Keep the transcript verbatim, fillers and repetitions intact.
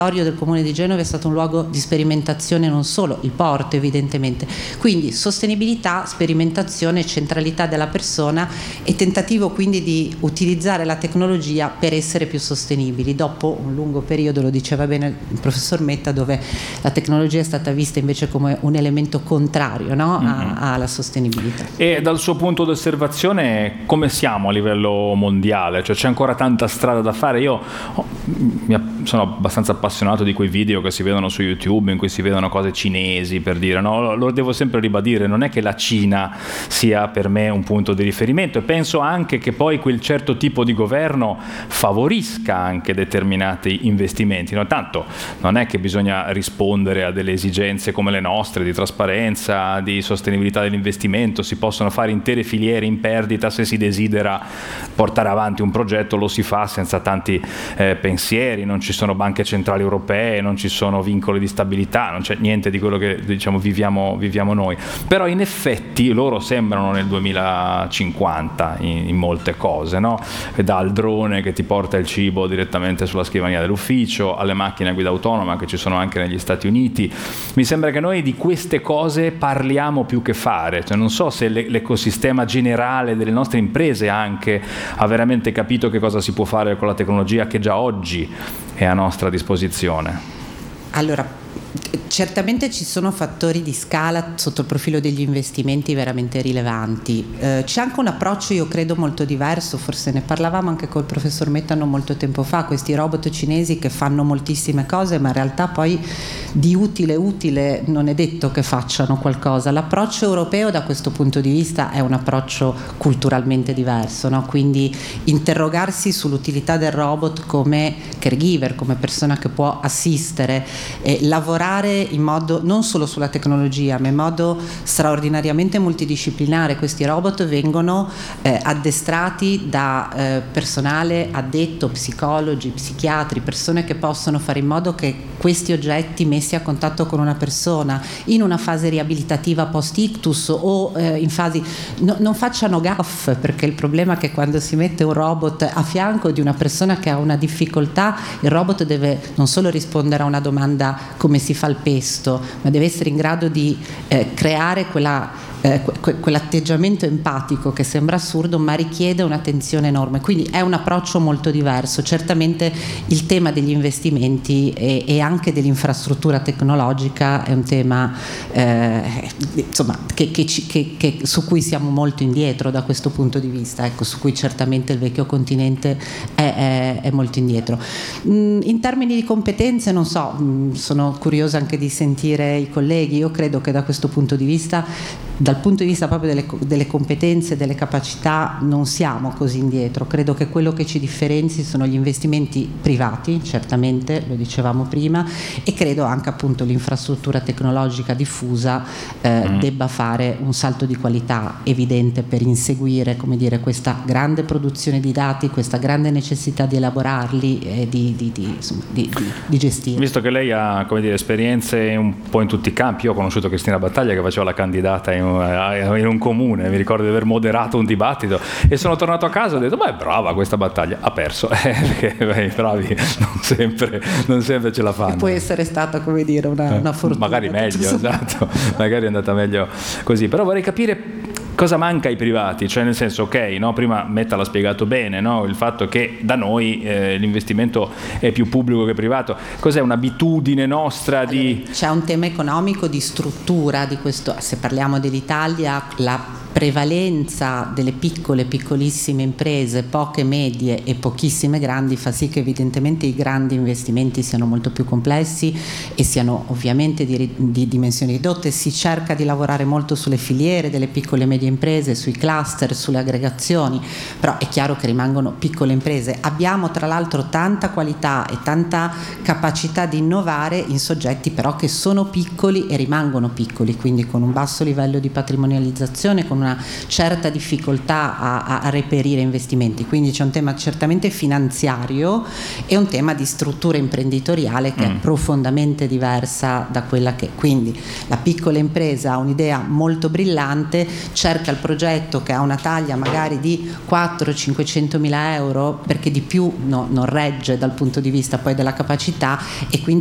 del Comune di Genova è stato un luogo di sperimentazione, non solo il porto evidentemente, quindi sostenibilità, sperimentazione, centralità della persona e tentativo quindi di utilizzare la tecnologia per essere più sostenibili dopo un lungo periodo, lo diceva bene il professor Metta, dove la tecnologia è stata vista invece come un elemento contrario, no? a, mm-hmm. alla sostenibilità. E dal suo punto di osservazione come siamo a livello mondiale? Cioè c'è ancora tanta strada da fare? Io oh, mi, sono abbastanza appassionato di quei video che si vedono su YouTube in cui si vedono cose cinesi, per dire, no? Lo devo sempre ribadire, non è che la Cina sia per me un punto di riferimento, e penso anche che poi quel certo tipo di governo favorisca anche determinati investimenti, no? Tanto non è che bisogna rispondere a delle esigenze come le nostre di trasparenza, di sostenibilità dell'investimento, si possono fare intere filiere in perdita se si desidera portare avanti un progetto, lo si fa senza tanti eh, pensieri, non ci sono banche centrali europee, non ci sono vincoli di stabilità, non c'è niente di quello che diciamo viviamo, viviamo noi, però in effetti loro sembrano nel duemilacinquanta in, in molte cose, no? Dal drone che ti porta il cibo direttamente sulla scrivania dell'ufficio, alle macchine a guida autonoma che ci sono anche negli Stati Uniti. Mi sembra che noi di queste cose parliamo più che fare, cioè, non so se l'ecosistema generale delle nostre imprese anche ha veramente capito che cosa si può fare con la tecnologia che già oggi è a nostra disposizione. Allora, certamente ci sono fattori di scala sotto il profilo degli investimenti veramente rilevanti. Eh, c'è anche un approccio, io credo, molto diverso, forse ne parlavamo anche col professor Metta non molto tempo fa, questi robot cinesi che fanno moltissime cose, ma in realtà poi di utile utile non è detto che facciano qualcosa. L'approccio europeo da questo punto di vista è un approccio culturalmente diverso, no? Quindi interrogarsi sull'utilità del robot come caregiver, come persona che può assistere, eh, lavorare in modo non solo sulla tecnologia ma in modo straordinariamente multidisciplinare. Questi robot vengono eh, addestrati da eh, personale addetto, psicologi, psichiatri, persone che possono fare in modo che questi oggetti messi a contatto con una persona in una fase riabilitativa post-ictus o eh, in fasi no, non facciano gaffe, perché il problema è che quando si mette un robot a fianco di una persona che ha una difficoltà, il robot deve non solo rispondere a una domanda come si fa il pesto, ma deve essere in grado di eh, creare quella Eh, que- quell'atteggiamento empatico che sembra assurdo ma richiede un'attenzione enorme, quindi è un approccio molto diverso. Certamente il tema degli investimenti e, e anche dell'infrastruttura tecnologica è un tema eh, insomma che, che, che, che, su cui siamo molto indietro da questo punto di vista, ecco, su cui certamente il vecchio continente è, è, è molto indietro. Mm, in termini di competenze non so, mm, sono curiosa anche di sentire i colleghi. Io credo che da questo punto di vista, dal punto di vista proprio delle, delle competenze, delle capacità, non siamo così indietro. Credo che quello che ci differenzi sono gli investimenti privati, certamente, lo dicevamo prima, e credo anche appunto l'infrastruttura tecnologica diffusa eh, mm. debba fare un salto di qualità evidente per inseguire, come dire, questa grande produzione di dati, questa grande necessità di elaborarli e di, di, di, insomma, di, di, di gestire. Visto che lei ha, come dire, esperienze un po' in tutti i campi, io ho conosciuto Cristina Battaglia che faceva la candidata in in un comune, mi ricordo di aver moderato un dibattito e sono tornato a casa e ho detto beh, brava questa Battaglia, ha perso eh, perché beh, i bravi non sempre, non sempre ce la fanno. E può essere stata, come dire, una, una fortuna, magari meglio, esatto, magari è andata meglio così, però vorrei capire cosa manca ai privati, cioè nel senso, ok, no, prima Metta l'ha spiegato bene, no, il fatto che da noi eh, l'investimento è più pubblico che privato, cos'è un'abitudine nostra di... Allora, c'è un tema economico di struttura di questo, se parliamo dell'Italia, la prevalenza delle piccole, piccolissime imprese, poche medie e pochissime grandi, fa sì che evidentemente i grandi investimenti siano molto più complessi e siano ovviamente di, di dimensioni ridotte. Si cerca di lavorare molto sulle filiere delle piccole e medie imprese, sui cluster, sulle aggregazioni, però è chiaro che rimangono piccole imprese. Abbiamo tra l'altro tanta qualità e tanta capacità di innovare in soggetti però che sono piccoli e rimangono piccoli, quindi con un basso livello di patrimonializzazione, con una certa difficoltà a, a reperire investimenti, quindi c'è un tema certamente finanziario e un tema di struttura imprenditoriale che mm. è profondamente diversa da quella che, quindi la piccola impresa ha un'idea molto brillante, cerca il progetto che ha una taglia magari di quattro cinquecento mila euro perché di più no, non regge dal punto di vista poi della capacità, e quindi